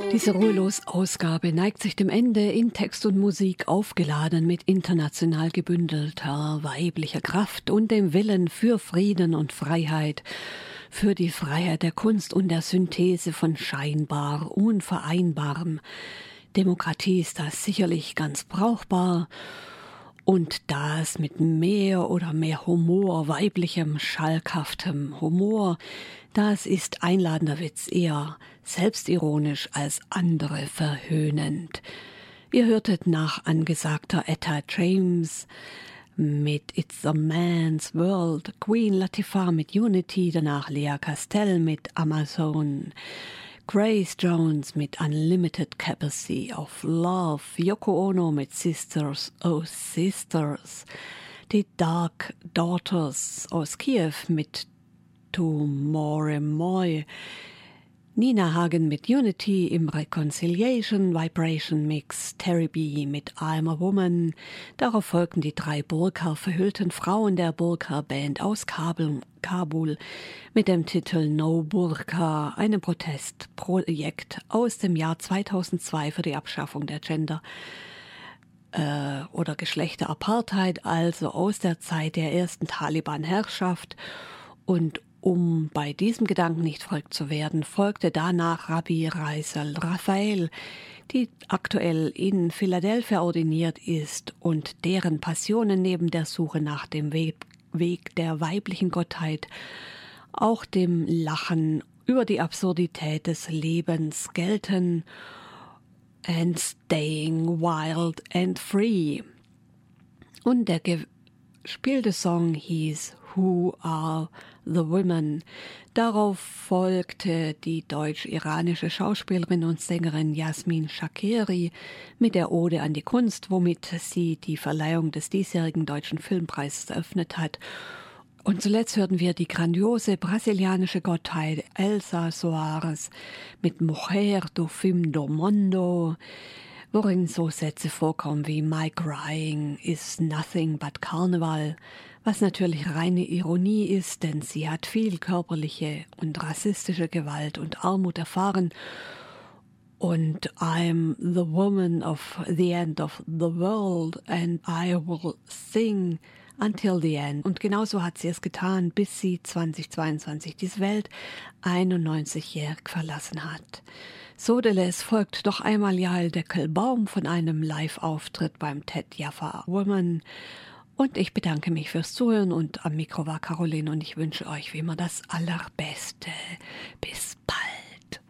Diese Ruhelos-Ausgabe neigt sich dem Ende, in Text und Musik aufgeladen mit international gebündelter weiblicher Kraft und dem Willen für Frieden und Freiheit, für die Freiheit der Kunst und der Synthese von scheinbar Unvereinbarem. Demokratie ist da sicherlich ganz brauchbar, und das mit mehr oder mehr Humor, weiblichem, schalkhaftem Humor, das ist einladender Witz, eher selbstironisch als andere verhöhnend. Ihr hörtet nach angesagter Etta James mit It's a Man's World, Queen Latifah mit Unity, danach Lea Castell mit Amazon, Grace Jones mit Unlimited Capacity of Love, Yoko Ono mit Sisters, Oh Sisters, die Dark Daughters aus Kiew mit Tomorrow Moi, Nina Hagen mit Unity im Reconciliation Vibration Mix, Terry B mit I'm a Woman. Darauf folgten die 3 Burqa-verhüllten Frauen der Burqa-Band aus Kabul mit dem Titel No Burqa, einem Protestprojekt aus dem Jahr 2002 für die Abschaffung der Gender- oder Geschlechterapartheid, also aus der Zeit der ersten Taliban-Herrschaft. Und um bei diesem Gedanken nicht verrückt zu werden, folgte danach Rabbi Reisel Raphael, die aktuell in Philadelphia ordiniert ist und deren Passionen neben der Suche nach dem Weg der weiblichen Gottheit auch dem Lachen über die Absurdität des Lebens gelten. And staying wild and free. Und der gespielte Song hieß Who Are the Women? Darauf folgte die deutsch-iranische Schauspielerin und Sängerin Jasmin Shakeri mit der Ode an die Kunst, womit sie die Verleihung des diesjährigen Deutschen Filmpreises eröffnet hat. Und zuletzt hörten wir die grandiose brasilianische Gottheit Elsa Soares mit Mujer do Fim do Mundo, worin so Sätze vorkommen wie My crying is nothing but carnival, was natürlich reine Ironie ist, denn sie hat viel körperliche und rassistische Gewalt und Armut erfahren. Und I'm the woman of the end of the world and I will sing until the end. Und genauso hat sie es getan, bis sie 2022 diese Welt 91-jährig verlassen hat. Sodeles folgt doch einmal Jael Deckelbaum von einem Live-Auftritt beim TED Jaffa Woman. Und ich bedanke mich fürs Zuhören und am Mikro war Caroline und ich wünsche euch wie immer das Allerbeste. Bis bald.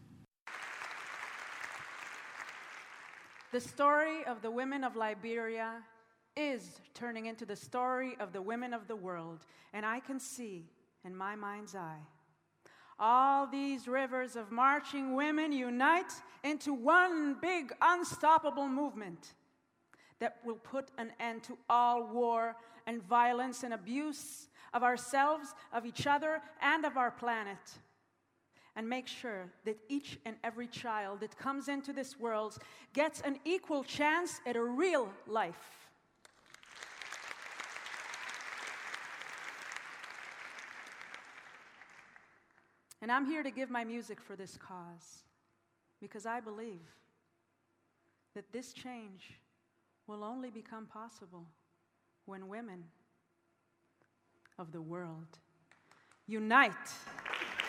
The story of the women of Liberia is turning into the story of the women of the world, and I can see in my mind's eye all these rivers of marching women unite into one big unstoppable movement that will put an end to all war and violence and abuse of ourselves, of each other, and of our planet. And make sure that each and every child that comes into this world gets an equal chance at a real life. And I'm here to give my music for this cause, because I believe that this change will only become possible when women of the world unite.